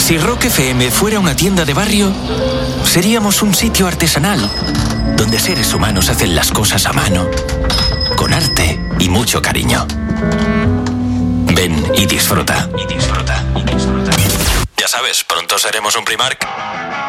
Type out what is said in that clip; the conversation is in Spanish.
Si Rock FM fuera una tienda de barrio, seríamos un sitio artesanal, donde seres humanos hacen las cosas a mano, con arte y mucho cariño. Ven y disfruta. Ya sabes, pronto seremos un Primark.